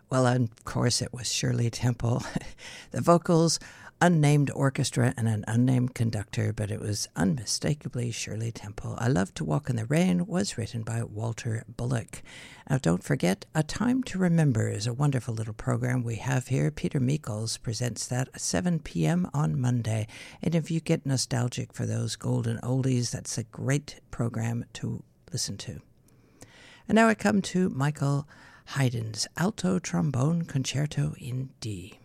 Well, of course, it was Shirley Temple. The vocals, unnamed orchestra and an unnamed conductor, but it was unmistakably Shirley Temple. I Love to Walk in the Rain was written by Walter Bullock. Now, don't forget, A Time to Remember is a wonderful little program we have here. Peter Meikles presents that at 7 p.m. on Monday. And if you get nostalgic for those golden oldies, that's a great program to listen to. And now I come to Michael Haydn's Alto Trombone Concerto in D.